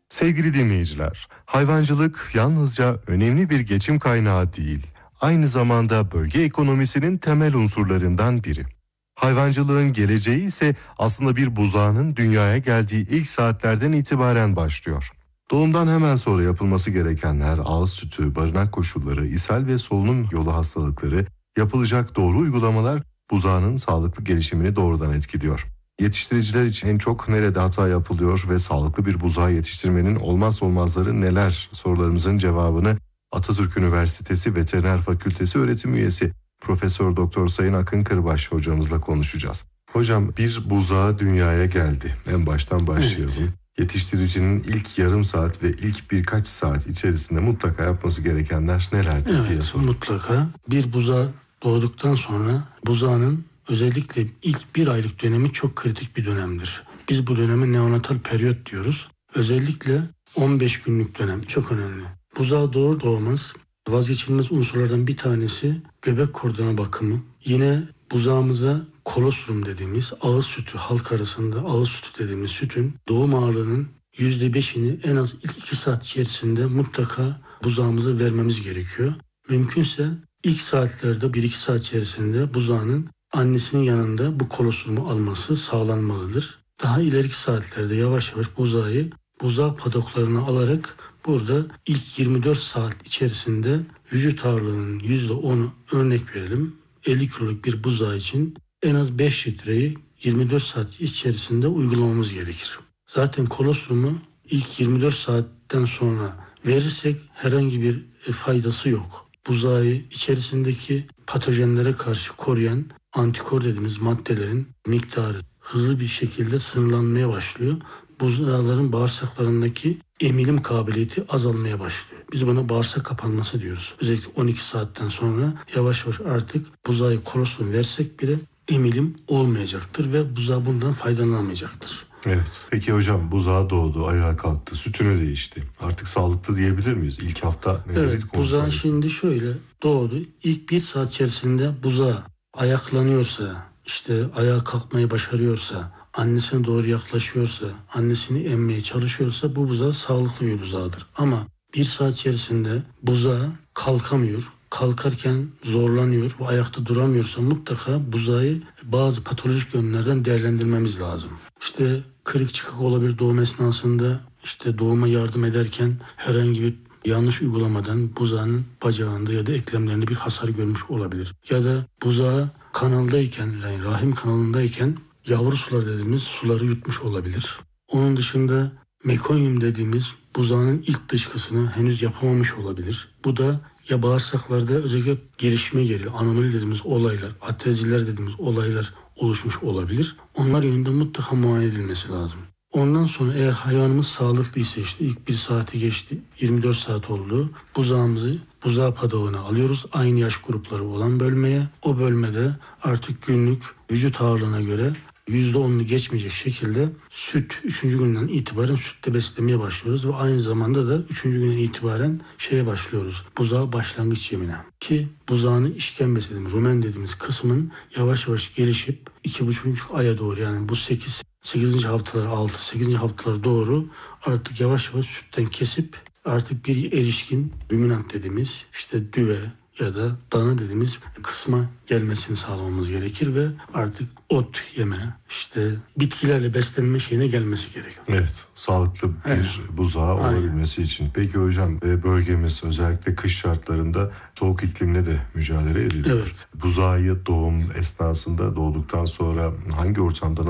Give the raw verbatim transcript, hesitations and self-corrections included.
Sevgili dinleyiciler, hayvancılık yalnızca önemli bir geçim kaynağı değil, aynı zamanda bölge ekonomisinin temel unsurlarından biri. Hayvancılığın geleceği ise aslında bir buzağının dünyaya geldiği ilk saatlerden itibaren başlıyor. Doğumdan hemen sonra yapılması gerekenler ağız sütü, barınak koşulları, ishal ve solunum yolu hastalıkları, yapılacak doğru uygulamalar buzağının sağlıklı gelişimini doğrudan etkiliyor. Yetiştiriciler için en çok nerede hata yapılıyor ve sağlıklı bir buzağı yetiştirmenin olmazsa olmazları neler sorularımızın cevabını Atatürk Üniversitesi Veteriner Fakültesi öğretim üyesi Profesör Doktor Sayın Akın Kırbaş hocamızla konuşacağız. Hocam, bir buzağı dünyaya geldi. En baştan başlayalım. Evet. Yetiştiricinin ilk yarım saat ve ilk birkaç saat içerisinde mutlaka yapması gerekenler nelerdir evet, diye soruyorum. Mutlaka bir buzağı doğduktan sonra buzağının özellikle ilk bir aylık dönemi çok kritik bir dönemdir. Biz bu döneme neonatal periyot diyoruz. Özellikle on beş günlük dönem çok önemli. Buzağı doğur doğmaz vazgeçilmez unsurlardan bir tanesi göbek kordona bakımı. Yine buzağımıza kolostrum dediğimiz ağız sütü, halk arasında ağız sütü dediğimiz sütün doğum ağırlığının yüzde beşini en az ilk iki saat içerisinde mutlaka buzağımıza vermemiz gerekiyor. Mümkünse ilk saatlerde bir iki saat içerisinde buzağının annesinin yanında bu kolostrumu alması sağlanmalıdır. Daha ileriki saatlerde yavaş yavaş buzağı buzağı padoklarına alarak burada ilk yirmi dört saat içerisinde vücut ağırlığının yüzde onu örnek verelim. elli kiloluk bir buzağı için en az beş litreyi yirmi dört saat içerisinde uygulamamız gerekir. Zaten kolostrumu ilk yirmi dört saatten sonra verirsek herhangi bir faydası yok. Buzağı içerisindeki patojenlere karşı koruyan antikor dediğimiz maddelerin miktarı hızlı bir şekilde sınırlanmaya başlıyor. Buzağların bağırsaklarındaki emilim kabiliyeti azalmaya başlıyor. Biz buna bağırsak kapanması diyoruz. Özellikle on iki saatten sonra yavaş yavaş artık buzağı kolostrum versek bile emilim olmayacaktır ve buzağı bundan faydalanamayacaktır. Evet. Peki hocam, buzağı doğdu, ayağa kalktı, sütünü değişti. Artık sağlıklı diyebilir miyiz? İlk hafta ne Evet, dedik? buzağı şimdi şöyle doğdu. İlk bir saat içerisinde buzağı ayaklanıyorsa, işte ayağa kalkmayı başarıyorsa, annesine doğru yaklaşıyorsa, annesini emmeye çalışıyorsa bu buzağı sağlıklı bir buzağıdır. Ama bir saat içerisinde buzağı kalkamıyor, kalkarken zorlanıyor ve ayakta duramıyorsa mutlaka buzağı bazı patolojik yönlerden değerlendirmemiz lazım. İşte kırık çıkık olabilir doğum esnasında, işte doğuma yardım ederken herhangi bir yanlış uygulamadan buzağının bacağında ya da eklemlerinde bir hasar görmüş olabilir. Ya da buzağı kanaldayken, yani rahim kanalındayken yavru sular dediğimiz suları yutmuş olabilir. Onun dışında mekonyum dediğimiz buzağının ilk dışkısını henüz yapamamış olabilir. Bu da ya bağırsaklarda özellikle gelişme geliyor, anomali dediğimiz olaylar, atreziler dediğimiz olaylar oluşmuş olabilir. Onlar yönünde mutlaka muayene edilmesi lazım. Ondan sonra eğer hayvanımız sağlıklıysa, işte ilk bir saati geçti, yirmi dört saat oldu. Buzağımızı buzağı padağına alıyoruz. Aynı yaş grupları olan bölmeye. O bölmede artık günlük vücut ağırlığına göre yüzde onunu geçmeyecek şekilde süt üçüncü günden itibaren sütle beslemeye başlıyoruz ve aynı zamanda da üçüncü günden itibaren şeye başlıyoruz. Buzağı başlangıç yemine. Ki buzağının işkembesi dediğimiz, rumen dediğimiz kısmın yavaş yavaş gelişip iki buçuk aya doğru, yani bu sekiz sekizinci haftalar altı sekizinci haftalar doğru artık yavaş yavaş sütten kesip artık bir erişkin ruminant dediğimiz işte düve ya da dana dediğimiz kısma gelmesini sağlamamız gerekir ve artık ot yeme, işte bitkilerle beslenme şeyine gelmesi gerekiyor. Evet, sağlıklı bir evet. buzağı olabilmesi Aynen. için. Peki hocam, bölgemiz özellikle kış şartlarında soğuk iklimle de mücadele ediliyor. Evet. Buzağı doğum esnasında, doğduktan sonra hangi ortamda